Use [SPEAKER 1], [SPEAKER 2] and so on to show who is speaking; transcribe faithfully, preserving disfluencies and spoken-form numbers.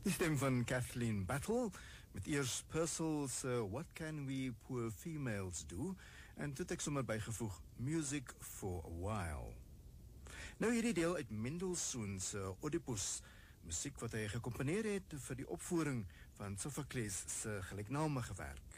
[SPEAKER 1] Die stem van Kathleen Battle, met eers Purcell's uh, What Can We Poor Females Do, en toe het ek sommer bygevoeg Music for a While. Nou hierdie deel uit Mendelssohn's uh, Oedipus, musiek wat hy gecomponeer het vir die opvoering van Sophocles se gelyknamige werk.